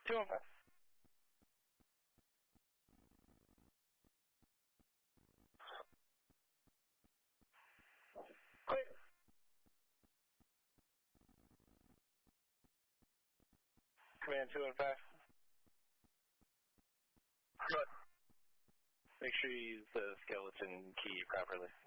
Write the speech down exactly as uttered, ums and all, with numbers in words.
two one five. Clear. Command two one five. Good. Make sure you use the skeleton key properly.